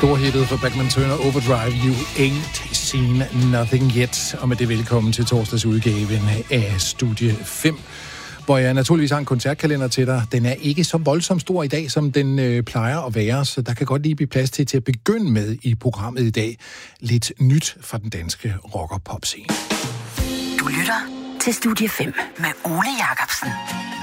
Storhittet for Bachman Turner Overdrive, You Ain't Seen Nothing Yet. Og med det velkommen til torsdagsudgaven af Studie 5, hvor jeg naturligvis har en koncertkalender til dig. Den er ikke så voldsomt stor i dag, som den plejer at være, så der kan godt lige blive plads til at begynde med i programmet i dag. Lidt nyt fra den danske rock- og pop-scene. Du lytter til Studie 5 med Ole Jacobsen.